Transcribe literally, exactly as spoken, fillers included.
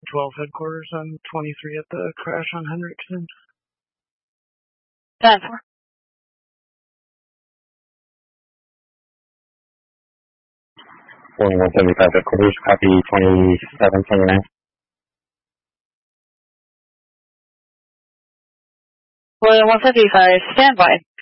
twelve headquarters on twenty-three at the crash on Hendrickson. ten four. Boeing one seventy-five headquarters, copy twenty-seven twenty-nine. Boeing one seventy-five, standby.